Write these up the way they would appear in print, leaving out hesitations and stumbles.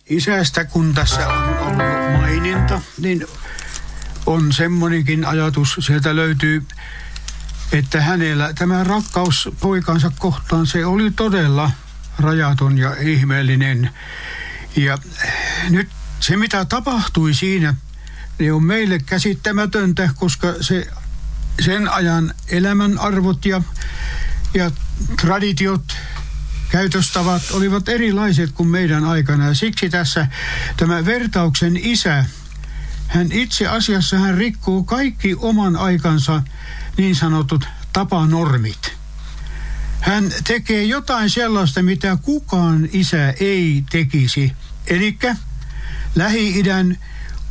isästä, kun tässä on ollut maininta, niin on semmoinenkin ajatus, sieltä löytyy, että hänellä tämä rakkaus poikansa kohtaan, se oli todella rajaton ja ihmeellinen. Ja nyt se, mitä tapahtui siinä, niin on meille käsittämätöntä, koska sen ajan elämän arvot ja traditiot, käytöstavat olivat erilaiset kuin meidän aikana. Ja siksi tässä tämä vertauksen isä, hän itse asiassa hän rikkoo kaikki oman aikansa niin sanotut tapanormit. Hän tekee jotain sellaista, mitä kukaan isä ei tekisi. Elikkä Lähi-idän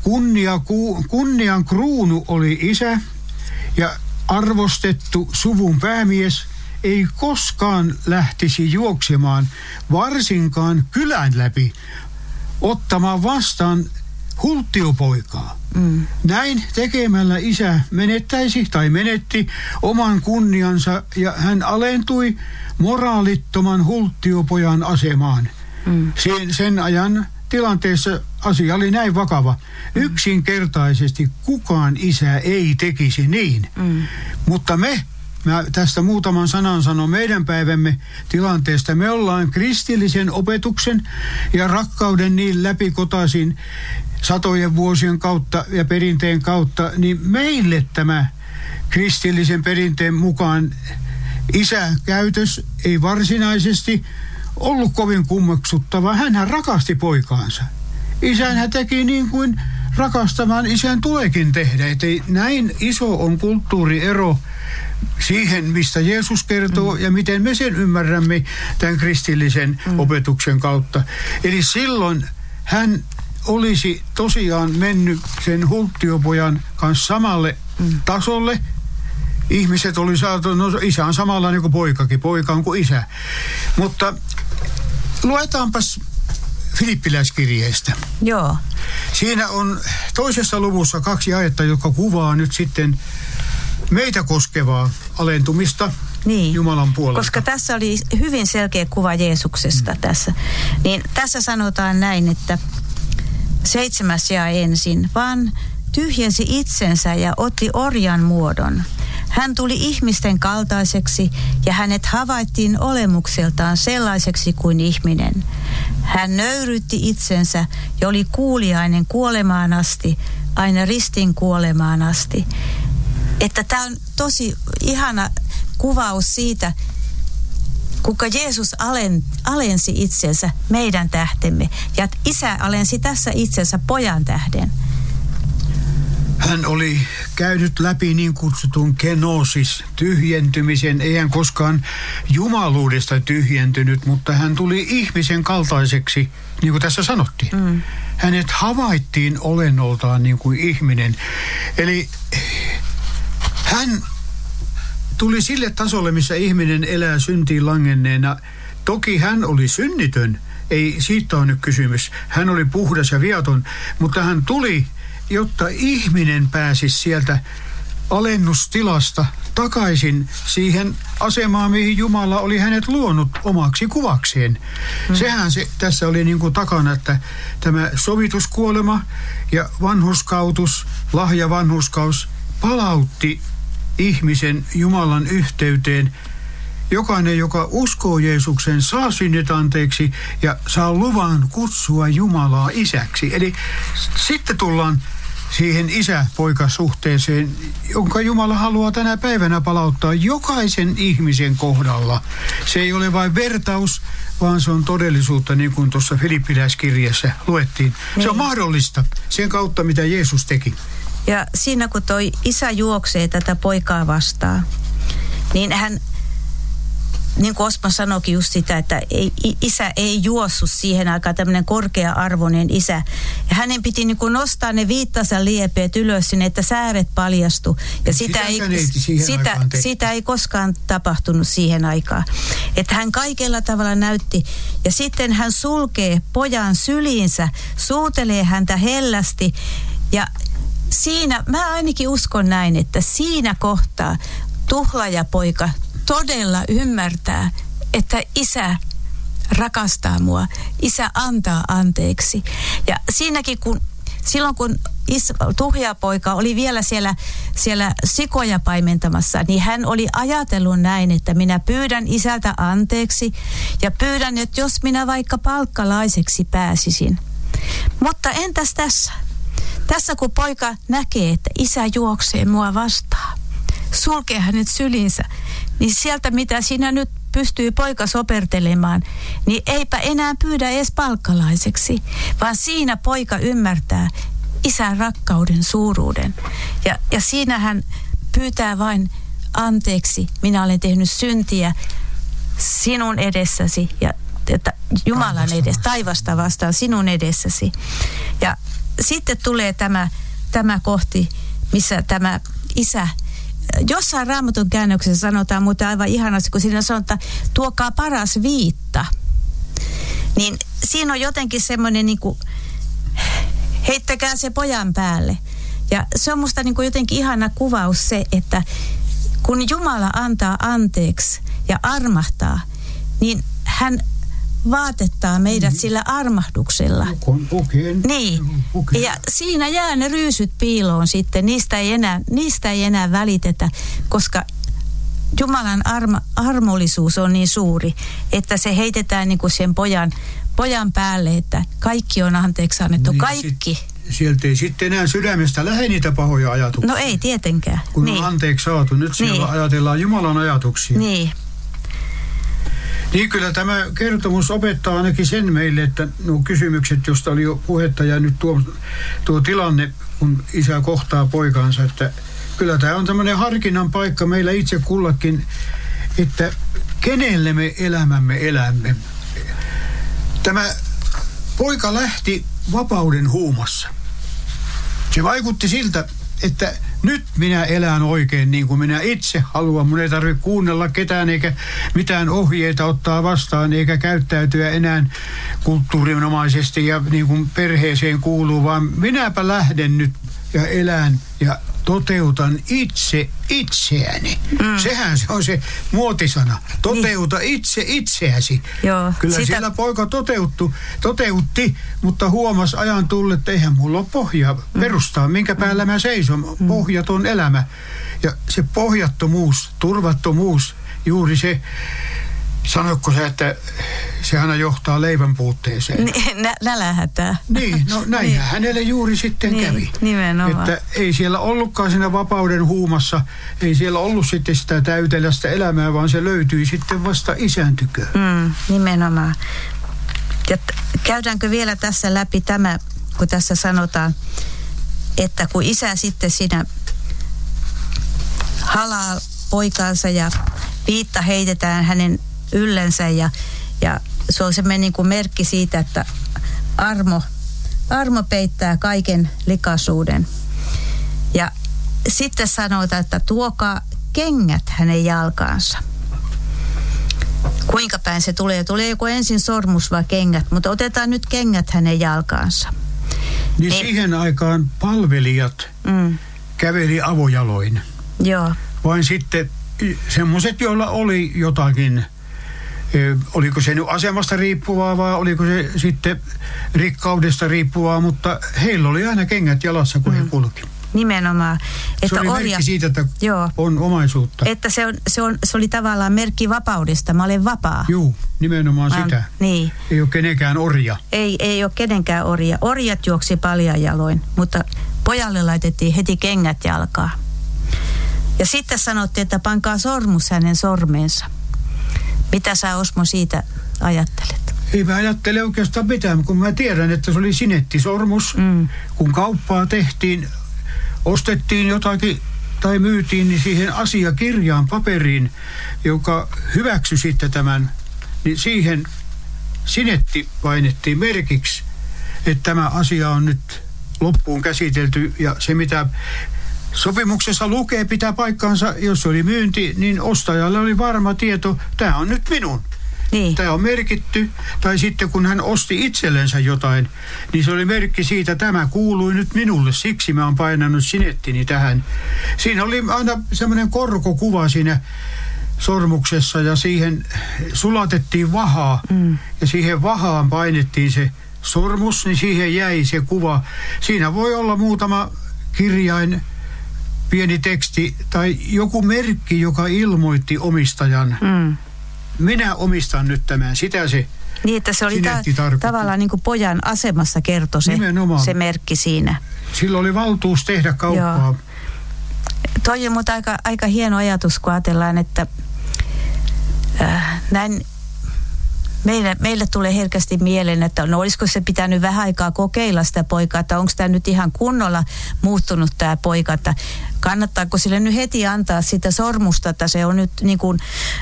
kunnian kruunu oli isä ja arvostettu suvun päämies ei koskaan lähtisi juoksemaan, varsinkaan kylän läpi, ottamaan vastaan hulttiopoikaa. Näin tekemällä isä menetti oman kunniansa ja hän alentui moraalittoman hulttiopojan asemaan. Sen ajan tilanteessa asia oli näin vakava. Yksinkertaisesti kukaan isä ei tekisi niin. Mutta mä tästä muutaman sanan sanon meidän päivämme tilanteesta. Me ollaan kristillisen opetuksen ja rakkauden niin läpikotaisin satojen vuosien kautta ja perinteen kautta, niin meille tämä kristillisen perinteen mukaan isäkäytös ei varsinaisesti ollut kovin kummeksuttava. Hänhän rakasti poikaansa. Isänhän teki niin kuin rakastavan isän tuleekin tehdä. Että näin iso on kulttuuriero siihen, mistä Jeesus kertoo ja miten me sen ymmärrämme tämän kristillisen opetuksen kautta. Eli silloin hän olisi tosiaan mennyt sen hulttiopojan kanssa samalle tasolle. Ihmiset oli saatu, no isä on samanlainen kuin poikakin, poika on kuin isä. Mutta luetaanpas Filippiläiskirjeestä. Joo. Siinä on 2. luvussa 2 jaetta, jotka kuvaa nyt sitten meitä koskevaa alentumista Jumalan puolelta. Koska tässä oli hyvin selkeä kuva Jeesuksesta tässä. Niin tässä sanotaan näin, että 7. jae ensin, vaan tyhjensi itsensä ja otti orjan muodon. Hän tuli ihmisten kaltaiseksi ja hänet havaittiin olemukseltaan sellaiseksi kuin ihminen. Hän nöyrytti itsensä ja oli kuuliainen kuolemaan asti, aina ristin kuolemaan asti. Että tämä on tosi ihana kuvaus siitä, kuinka Jeesus alensi itsensä meidän tähtemme ja isä alensi tässä itsensä pojan tähden. Hän oli käynyt läpi niin kutsutun kenosis, tyhjentymisen. Ei hän koskaan jumaluudesta tyhjentynyt, mutta hän tuli ihmisen kaltaiseksi, niin kuin tässä sanottiin. Hänet havaittiin olennoltaan niin kuin ihminen. Eli hän tuli sille tasolle, missä ihminen elää syntiin langenneena. Toki hän oli synnitön, ei siitä ole nyt kysymys. Hän oli puhdas ja viaton, mutta hän tuli, jotta ihminen pääsisi sieltä alennustilasta takaisin siihen asemaan, mihin Jumala oli hänet luonut omaksi kuvakseen. Sehän se tässä oli niin kuin takana, että tämä sovituskuolema ja vanhurskautus, lahjavanhurskaus palautti ihmisen Jumalan yhteyteen. Jokainen, joka uskoo Jeesuksen, saa synnit anteeksi ja saa luvan kutsua Jumalaa isäksi. Eli sitten tullaan siihen isä-poika-suhteeseen, jonka Jumala haluaa tänä päivänä palauttaa jokaisen ihmisen kohdalla. Se ei ole vain vertaus, vaan se on todellisuutta, niin kuin tuossa Filippiläiskirjassa luettiin. Se on mahdollista sen kautta, mitä Jeesus teki. Ja siinä kun toi isä juoksee tätä poikaa vastaan, niin hän, niin kuin Osmo sanoikin just sitä, että isä ei juossut siihen aikaan, tämmöinen korkea-arvoinen isä. Ja hänen piti niin kuin nostaa ne viittasen liepeet ylös sinne, että sääret paljastu. Ja sitä ei koskaan tapahtunut siihen aikaan. Että hän kaikella tavalla näytti. Ja sitten hän sulkee pojan syliinsä, suutelee häntä hellästi. Ja siinä, mä ainakin uskon näin, että siinä kohtaa tuhlaajapoika todella ymmärtää, että isä rakastaa mua. Isä antaa anteeksi. Ja siinäkin, silloin kun tuhjapoika oli vielä siellä sikoja paimentamassa, niin hän oli ajatellut näin, että minä pyydän isältä anteeksi ja pyydän, että jos minä vaikka palkkalaiseksi pääsisin. Mutta entäs tässä? Tässä kun poika näkee, että isä juoksee mua vastaan, sulkee hänet sylinsä, niin sieltä mitä siinä nyt pystyy poika sopertelemaan, niin eipä enää pyydä edes palkkalaiseksi, vaan siinä poika ymmärtää isän rakkauden suuruuden. Ja siinä hän pyytää vain anteeksi, minä olen tehnyt syntiä sinun edessäsi ja että Jumalan edessä, taivasta vastaan sinun edessäsi. Ja sitten tulee tämä kohti, missä tämä isä, jossain Raamatun käännöksessä sanotaan, mutta aivan ihanasti, kun siinä sanotaan, että tuokaa paras viitta. Niin siinä on jotenkin semmoinen niin kuin, heittäkää se pojan päälle. Ja se on musta niin kuin jotenkin ihana kuvaus se, että kun Jumala antaa anteeksi ja armahtaa, niin hän vaatettaa meidät sillä armahduksella. Niin. Ja siinä jää ne ryysyt piiloon sitten. Niistä ei enää välitetä, koska Jumalan armollisuus on niin suuri, että se heitetään niin kuin sen pojan päälle, että kaikki on anteeksi annettu. Niin, kaikki. Sieltä ei sitten enää sydämestä lähde niitä pahoja ajatuksia. No ei tietenkään. Kun niin on anteeksi saatu. Nyt siellä ajatellaan Jumalan ajatuksia. Niin. Niin kyllä tämä kertomus opettaa ainakin sen meille, että nuo kysymykset, josta oli jo puhetta ja nyt tuo tilanne, kun isä kohtaa poikaansa, että kyllä tämä on tämmöinen harkinnan paikka meillä itse kullakin, että kenelle me elämämme elämme. Tämä poika lähti vapauden huumassa. Se vaikutti siltä, että nyt minä elän oikein niin kuin minä itse haluan. Mun ei tarvitse kuunnella ketään eikä mitään ohjeita ottaa vastaan eikä käyttäytyä enää kulttuurinomaisesti ja niin kuin perheeseen kuuluu, vaan minäpä lähden nyt ja elän ja toteutan itseäni. Sehän se on se muotisana. Toteuta itse itseäsi. Joo, kyllä siellä poika toteutti, mutta huomasi ajan tullut, että eihän mulla ole pohjaa perustaa, minkä päällä mä seison. Pohjaton elämä. Ja se pohjattomuus, turvattomuus, juuri se, sanoitko sä, että se aina johtaa leivän puutteeseen? Nälähätää. Niin, no näinhän niin hänelle juuri sitten kävi. Nimenomaan. Että ei siellä ollutkaan siinä vapauden huumassa, ei siellä ollut sitten sitä täytelästä elämää, vaan se löytyi sitten vasta isän tyköön. Nimenomaan. Ja käydäänkö vielä tässä läpi tämä, kun tässä sanotaan, että kun isä sitten siinä halaa poikaansa ja viitta heitetään hänen yllensä ja se on semmoinen niin kuin merkki siitä, että armo peittää kaiken likaisuuden. Ja sitten sanotaan, että tuokaa kengät hänen jalkaansa. Kuinka päin se tulee? Tulee joko ensin sormus vai kengät, mutta otetaan nyt kengät hänen jalkaansa. Niin siihen aikaan palvelijat käveli avojaloin. Joo. Vain sitten semmoiset, joilla oli jotakin, oliko se nyt asemasta riippuvaa vai oliko se sitten rikkaudesta riippuvaa, mutta heillä oli aina kengät jalassa, kun he kulki. Nimenomaan. Että se oli merkki siitä, että on omaisuutta. Että se oli tavallaan merkki vapaudesta. Mä olen vapaa. Joo, nimenomaan sitä. Niin. Ei ole kenenkään orja. Ei ole kenenkään orja. Orjat juoksi paljain jaloin, mutta pojalle laitettiin heti kengät jalkaan. Ja sitten sanottiin, että pankaa sormus hänen sormeensa. Mitä sä, Osmo, siitä ajattelet? Ei mä ajattele oikeastaan mitään, kun mä tiedän, että se oli sinettisormus. Kun kauppaa tehtiin, ostettiin jotakin tai myytiin, niin siihen asiakirjaan, paperiin, joka hyväksyi sitten tämän, niin siihen sinetti painettiin merkiksi, että tämä asia on nyt loppuun käsitelty ja se mitä sopimuksessa lukee pitää paikkaansa, jos oli myynti, niin ostajalle oli varma tieto, tämä on nyt minun. Niin. Tämä on merkitty, tai sitten kun hän osti itsellensä jotain, niin se oli merkki siitä, että tämä kuului nyt minulle, siksi mä oon painanut sinettini tähän. Siinä oli aina semmoinen korkokuva siinä sormuksessa ja siihen sulatettiin vahaa ja siihen vahaan painettiin se sormus, niin siihen jäi se kuva. Siinä voi olla muutama kirjain, pieni teksti tai joku merkki, joka ilmoitti omistajan. Minä omistan nyt tämän. Sitä se niin, että se oli tavallaan niin kuin pojan asemassa kertoi se merkki siinä. Sillä oli valtuus tehdä kauppaa. Joo. Toi on mutta aika hieno ajatus, kun ajatellaan, että näin meille tulee herkästi mieleen, että no olisiko se pitänyt vähän aikaa kokeilla sitä poikaa, että onko tämä nyt ihan kunnolla muuttunut tämä poika, että kannattaako sille nyt heti antaa sitä sormusta, että se on nyt niin kuin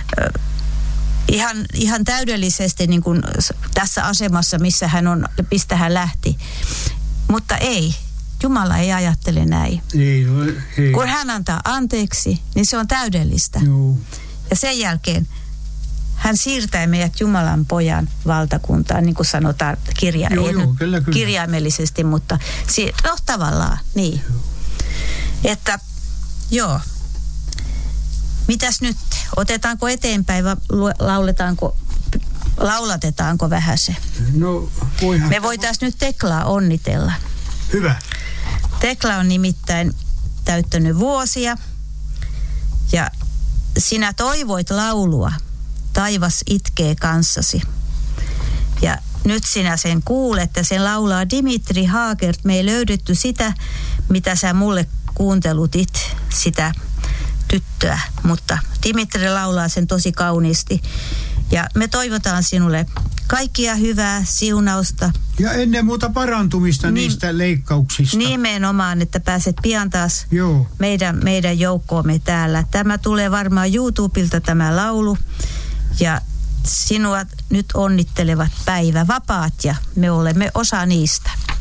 ihan täydellisesti niin kuin tässä asemassa, mistä hän lähti. Mutta ei. Jumala ei ajattele näin. Ei. Kun hän antaa anteeksi, niin se on täydellistä. Joo. Ja sen jälkeen hän siirtää meidät Jumalan pojan valtakuntaan, niin kuin sanotaan kyllä. Kirjaimellisesti, mutta tavallaan niin. Joo. Että joo. Mitäs nyt? Otetaanko eteenpäin vai laulatetaanko vähän se? No, voihan. Me voitaisiin nyt Teklaa onnitella. Hyvä. Tekla on nimittäin täyttänyt vuosia ja sinä toivoit laulua, taivas itkee kanssasi. Ja nyt sinä sen kuulet ja sen laulaa Dimitri Haagert. Me ei löydetty sitä, mitä sä mulle kuuntelutit, sitä tyttöä, mutta Dimitri laulaa sen tosi kauniisti. Ja me toivotaan sinulle kaikkia hyvää, siunausta. Ja ennen muuta parantumista niistä leikkauksista. Nimenomaan, että pääset pian taas meidän joukkoomme täällä. Tämä tulee varmaan YouTubilta tämä laulu. Ja sinua nyt onnittelevat päivävapaat ja me olemme osa niistä.